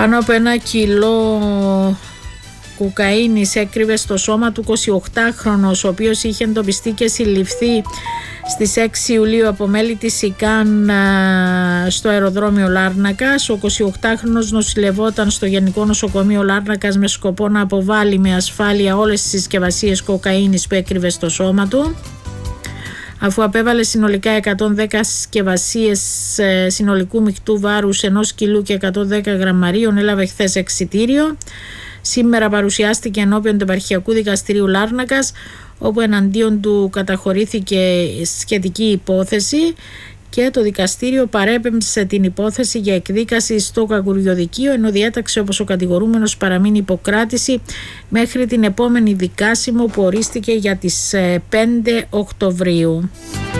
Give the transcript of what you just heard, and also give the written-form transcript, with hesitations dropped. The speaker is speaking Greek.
Πάνω από 1 κιλό κοκαίνης έκρυβε στο σώμα του 28χρονος, ο οποίος είχε εντοπιστεί και συλληφθεί στις 6 Ιουλίου από μέλη της ΣΥΚΑΝ στο αεροδρόμιο Λάρνακας. Ο 28χρονος νοσηλευόταν στο Γενικό Νοσοκομείο Λάρνακας με σκοπό να αποβάλει με ασφάλεια όλες τις συσκευασίες κοκαίνης που έκρυβε στο σώμα του. Αφού απέβαλε συνολικά 110 συσκευασίες συνολικού μεικτού βάρους 1 κιλού και 110 γραμμαρίων, έλαβε χθες εξιτήριο. Σήμερα παρουσιάστηκε ενώπιον του Επαρχιακού Δικαστηρίου Λάρνακας, όπου εναντίον του καταχωρήθηκε σχετική υπόθεση και το δικαστήριο παρέπεμψε την υπόθεση για εκδίκαση στο Κακουριοδικείο, ενώ διέταξε όπως ο κατηγορούμενος παραμείνει υποκράτηση μέχρι την επόμενη δικάσιμο που ορίστηκε για τις 5 Οκτωβρίου.